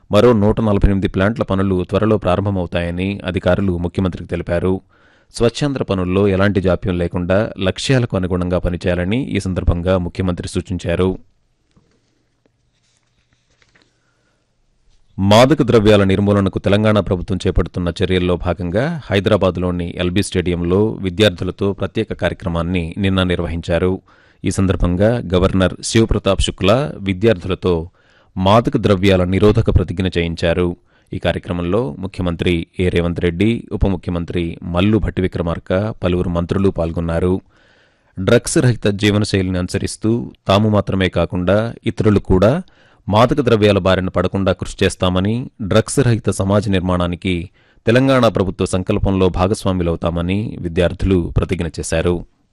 మరో 148 ప్లాంట్ల పనులు త్వరలో ప్రారంభమవుతాయని అధికారులు ముఖ్యమంత్రికి తెలిపారు. స్వచ్ఛాంధ్ర పనుల్లో ఎలాంటి జాప్యం లేకుండా లక్ష్యాలకు అనుగుణంగా పనిచేయాలని ఈ సందర్భంగా ముఖ్యమంత్రి సూచించారు. మాదక ద్రవ్యాల నిర్మూలనకు తెలంగాణ ప్రభుత్వం చేపడుతున్న చర్యల్లో భాగంగా హైదరాబాద్లోని ఎల్బీ స్టేడియంలో విద్యార్థులతో ప్రత్యేక కార్యక్రమాన్ని నిన్న నిర్వహించారు. ఈ సందర్భంగా గవర్నర్ శివప్రతాప్ శుక్లా విద్యార్థులతో మాదక ద్రవ్యాల నిరోధక ప్రతిజ్ఞ చేయించారు. ఈ కార్యక్రమంలో ముఖ్యమంత్రి ఏ రేవంత్ రెడ్డి, ఉప ముఖ్యమంత్రి మల్లు భట్టి విక్రమార్క, పలువురు మంత్రులు పాల్గొన్నారు. డ్రగ్స్ రహిత జీవనశైలిని అనుసరిస్తూ తాము మాత్రమే కాకుండా ఇతరులు కూడా మాదక ద్రవ్యాల బారిన పడకుండా కృషి చేస్తామని, డ్రగ్స్ రహిత సమాజ నిర్మాణానికి తెలంగాణ ప్రభుత్వ సంకల్పంలో భాగస్వాములవుతామని విద్యార్థులు ప్రతిజ్ఞ చేశారు.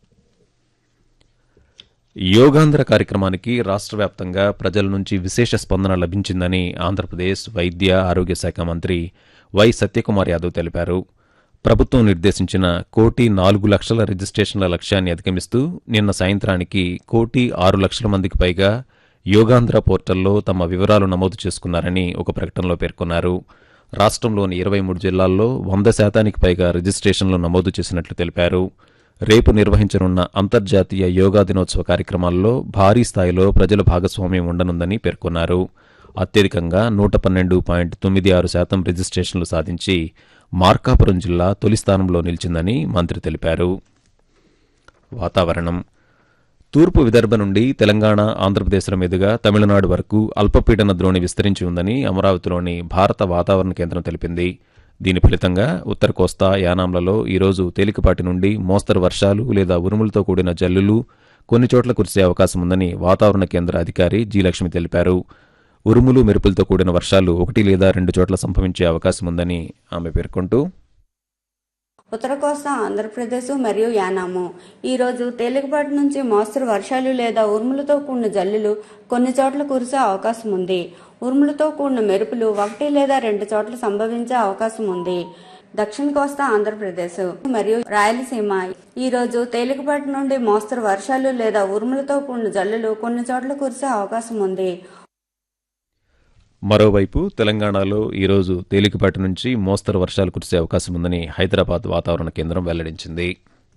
యోగాంధ్ర కార్యక్రమానికి రాష్ట్ర వ్యాప్తంగా ప్రజల నుంచి విశేష స్పందన లభించిందని ఆంధ్రప్రదేశ్ వైద్య ఆరోగ్య శాఖ మంత్రి వై సత్యకుమార్ యాదవ్ తెలిపారు. ప్రభుత్వం నిర్దేశించిన 1,04,00,000 రిజిస్ట్రేషన్ల లక్ష్యాన్ని అధిగమిస్తూ నిన్న సాయంత్రానికి 1,06,00,000 మందికి పైగా యోగాంధ్ర పోర్టల్లో తమ వివరాలు నమోదు చేసుకున్నారని ఒక ప్రకటనలో పేర్కొన్నారు. రాష్ట్రంలోని 23 జిల్లాల్లో 100% పైగా రిజిస్ట్రేషన్లు నమోదు చేసినట్లు తెలిపారు. రేపు నిర్వహించనున్న అంతర్జాతీయ యోగా దినోత్సవ కార్యక్రమాల్లో భారీ స్థాయిలో ప్రజల భాగస్వామ్యం ఉండనుందని పేర్కొన్నారు. అత్యధికంగా 112.96% రిజిస్ట్రేషన్లు సాధించి మార్కాపురం జిల్లా తొలి స్థానంలో నిలిచిందని మంత్రి తెలిపారు. వాతావరణం. తూర్పు విదర్భ నుండి తెలంగాణ, ఆంధ్రప్రదేశ్ల మీదుగా తమిళనాడు వరకు అల్పపీడన ద్రోణి విస్తరించి ఉందని అమరావతిలోని భారత వాతావరణ కేంద్రం తెలిపింది. దీని ఫలితంగా ఉత్తర కోస్తా, యానాంలలో ఈరోజు తేలికపాటి నుండి మోస్తరు వర్షాలు లేదా ఉరుములతో కూడిన జల్లులు కొన్ని చోట్ల కురిసే అవకాశం ఉందని వాతావరణ కేంద్ర అధికారి జి లక్ష్మి తెలిపారు. ఉరుములు, మెరుపులతో కూడిన వర్షాలు 1 లేదా 2 చోట్ల సంభవించే అవకాశం ఉందని ఆమె పేర్కొంటూ, ఉత్తర కోస్తా ఆంధ్రప్రదేశ్ మరియు యానాము ఈరోజు తేలికపాటి నుంచి మోస్తరు వర్షాలు లేదా ఉరుములతో కూడిన జల్లులు కొన్ని చోట్ల కురిసే అవకాశం ఉంది. ఉరుములతో కూడిన మెరుపులు 1 లేదా 2 చోట్ల సంభవించే అవకాశం ఉంది. దక్షిణ కోస్తా ఆంధ్రప్రదేశ్ మరియు రాయలసీమ ఈరోజు తేలికపాటి నుండి మోస్తరు వర్షాలు లేదా ఉరుములతో కూడిన జల్లులు కొన్ని చోట్ల కురిసే అవకాశం ఉంది. మరోవైపు తెలంగాణలో ఈరోజు తేలికపాటి నుంచి మోస్తరు వర్షాలు కురిసే అవకాశం ఉందని హైదరాబాద్ వాతావరణ కేంద్రం వెల్లడించింది.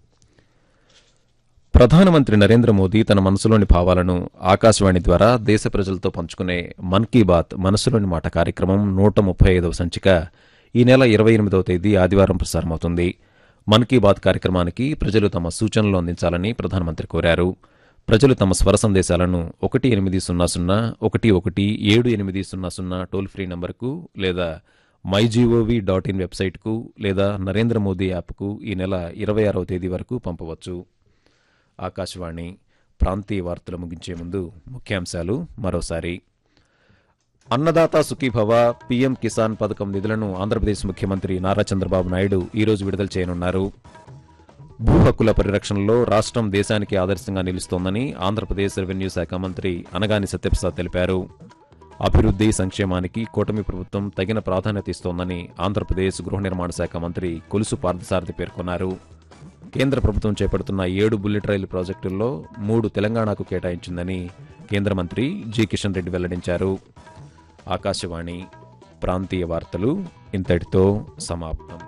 ప్రధానమంత్రి నరేంద్ర మోదీ తన మనసులోని భావాలను ఆకాశవాణి ద్వారా దేశ ప్రజలతో పంచుకునే మన్ కీ బాత్ మనసులోని మాట కార్యక్రమం 135వ సంచిక ఈ నెల 28వ తేదీ ఆదివారం ప్రసారమవుతుంది. మన్ కీ బాత్ కార్యక్రమానికి ప్రజలు తమ సూచనలు అందించాలని ప్రధానమంత్రి కోరారు. ప్రజలు తమ స్వర సందేశాలను 1800 టోల్ ఫ్రీ నంబర్కు లేదా mygov.in వెబ్సైట్కు లేదా నరేంద్ర మోదీ యాప్కు ఈ నెల 26వ తేదీ వరకు పంపవచ్చు. ఆకాశవాణి ప్రాంతీయ వార్తలు ముగించే ముందు ముఖ్యాంశాలు మరోసారి. అన్నదాత సుఖీభవ పీఎం కిసాన్ పథకం నిధులను ఆంధ్రప్రదేశ్ ముఖ్యమంత్రి నారా చంద్రబాబు నాయుడు ఈరోజు విడుదల చేయనున్నారు. భూ హక్కుల పరిరక్షణలో రాష్ట్రం దేశానికి ఆదర్శంగా నిలుస్తోందని ఆంధ్రప్రదేశ్ రెవెన్యూ శాఖ మంత్రి అనగాని సత్యప్రసాద్ తెలిపారు. అభివృద్ధి, సంక్షేమానికి కూటమి ప్రభుత్వం తగిన ప్రాధాన్యత ఇస్తోందని ఆంధ్రప్రదేశ్ గృహ నిర్మాణ శాఖ మంత్రి కొలుసు పార్థసారథి పేర్కొన్నారు. కేంద్ర ప్రభుత్వం చేపడుతున్న 7 బుల్లెట్ రైలు ప్రాజెక్టుల్లో 3 తెలంగాణకు కేటాయించిందని కేంద్ర మంత్రి జి కిషన్ రెడ్డి వెల్లడించారు. ఆకాశవాణి ప్రాంతీయ వార్తలు ఇంతటితో సమాప్తం.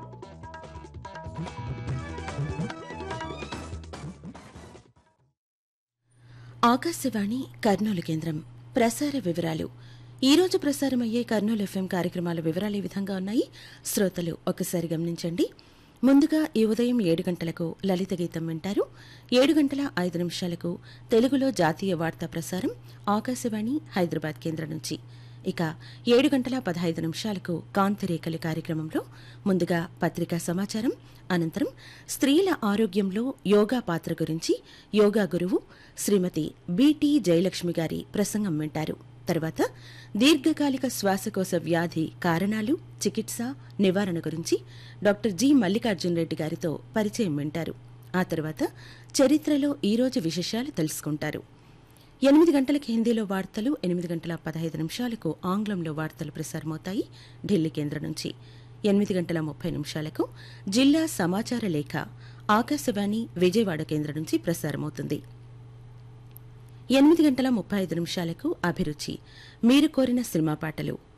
ఆకాశవాణి కర్నూలు కేంద్రం ప్రసార వివరాలు. ఈరోజు ప్రసారమయ్యే కర్నూలు ఎఫ్ఎం కార్యక్రమాల వివరాలు ఈ విధంగా ఉన్నాయి. శ్రోతలు ఒకసారి గమనించండి. ముందుగా ఈ ఉదయం 7 గంటలకు లలిత గీతం వింటారు. 7:05 తెలుగులో జాతీయ వార్తా ప్రసారం ఆకాశవాణి హైదరాబాద్ కేంద్రం నుంచి. ఇక 7:15 కాంతిరేఖలు కార్యక్రమంలో ముందుగా పత్రికా సమాచారం, అనంతరం స్త్రీల ఆరోగ్యంలో యోగా పాత్ర గురించి యోగా గురువు శ్రీమతి బిటి జయలక్ష్మి గారి ప్రసంగం వింటారు. తర్వాత దీర్ఘకాలిక శ్వాసకోశ వ్యాధి కారణాలు, చికిత్స, నివారణ గురించి డాక్టర్ జి మల్లికార్జున రెడ్డి గారితో పరిచయం వింటారు. ఆ తర్వాత చరిత్రలో ఈరోజు విశేషాలు తెలుసుకుంటారు. 8 గంటలకు హిందీలో వార్తలు, 8:15 ఆంగ్లంలో వార్తలు ప్రసారమవుతాయి ఢిల్లీ కేంద్రం నుంచి. 8:30 జిల్లా సమాచార లేఖ ఆకాశవాణి విజయవాడ కేంద్రం నుంచి ప్రసారమవుతుంది. 8:35 అభిరుచి మీరు కోరిన సినిమా పాటలు